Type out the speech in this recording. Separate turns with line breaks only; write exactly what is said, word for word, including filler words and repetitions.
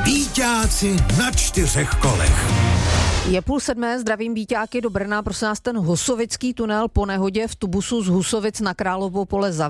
Víťáci na čtyřech kolech.
Je půl sedmé, zdravím víťáky do Brna, prosím nás ten Husovický tunel po nehodě v Tubusu z Husovic na Královo pole